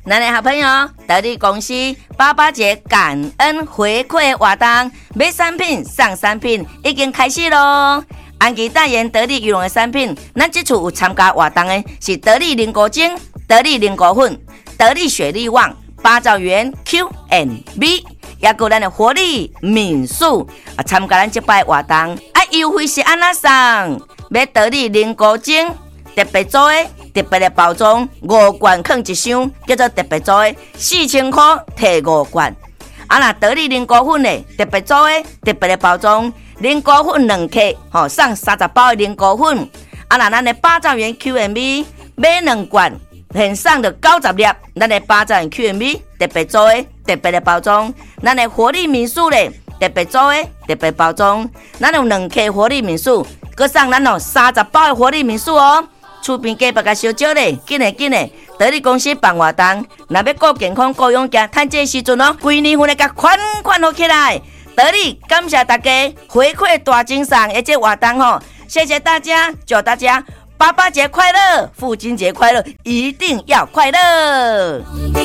咱的好朋友得力公司88节感恩回馈活动，买产品送产品已经开始咯。安琪代言得力羽绒的产品，咱这次有参加活动的是得力凝固精、得力凝固粉、得力雪力旺、八兆元 Q&B， 也有咱的活力敏素参加咱这摆活动。优惠是安那送？买得力凝固精特别做的。特别的包装5罐放一箱，叫做特别做的，4000块摕5罐。那得力凝固粉的特别做的特别的包装，凝固粉2克，送30包的凝固粉。那咱的8兆元 Q&B 买2罐，现送的90粒。咱的8兆元 Q&B 特别做的特别的包装，咱的活力民宿的特别做的特别包装，咱有2克活力民宿，佮送咱30包的活力民宿哦。厝边隔壁甲烧酒咧，紧嘞！得力公司办活动，若要顾健康、顾养家，趁这时阵哦，规年份的甲款好起来。得力感谢大家回馈大精赏的这活动吼，谢谢大家，祝大家88节快乐，父亲节快乐，一定要快乐。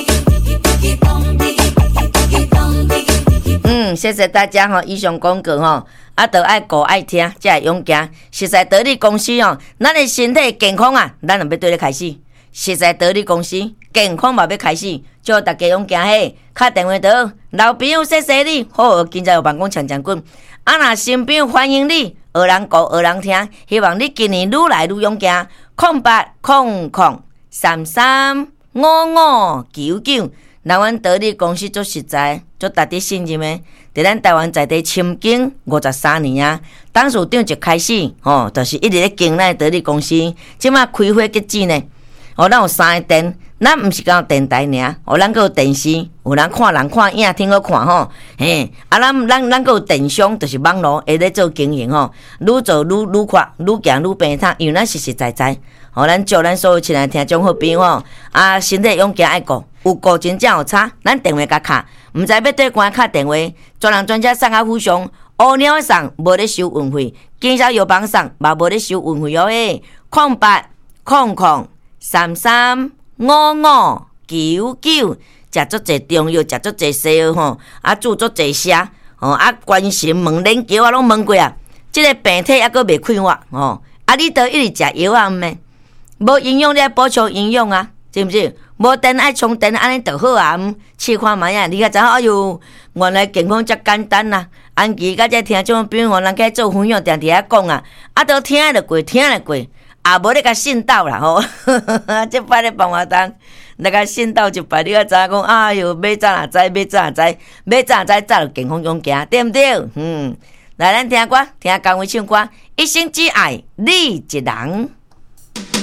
谢谢大家吼，以上广告吼。都爱顾爱听，才会勇行。实在得力公司哦，咱的身体健康啊，咱就要对咧开始。实在得力公司健康嘛要开始，祝大家勇行嘿！打电话到老朋友谢谢你，好，今朝有办公抢滚。若新朋友欢迎你，学人顾学人听，希望你今年愈来愈勇行。0800335599，那阮得力公司做实在，做值得信任的。伫咱台湾在地深耕53年啊，董事长就开始就是一直咧经咱得力公司，即马开花结籽呢。咱有3个店，咱毋是讲电台尔，咱阁有电视，有人看影挺好看吼。咱阁有电商，就是网络会咧做经营吼，愈做愈快，愈行愈平坦，因为咱实实在在。咱祝咱所有亲爱听众好朋友吼，身体勇健爱顾，有顾真正有差，咱电话甲卡。毋知要对官敲电话，专人专车送较附上，乌鸟送无咧收运费，经销药房送嘛无咧收运费哦诶。0800335599，食足济中药，食足济西药吼，煮足济食关心问连桥拢问过啊。即个病体还阁未快活你都一直食药啊？毋免，无营养你爱补充营养啊，是毋是？无电爱充电，安尼就好啊！试看卖啊，你甲知影？哎哟，原来健康遮简单啊！安琪甲这听众朋友，人去做分享，定伫遐讲啊，都听得过，无咧甲信道啦吼。这摆咧办活动，来甲信道一摆，你甲知影讲？哎哟，买早若知，早就健康勇行，对毋对？来，咱听歌，听江蕙唱歌，一生只爱你一人。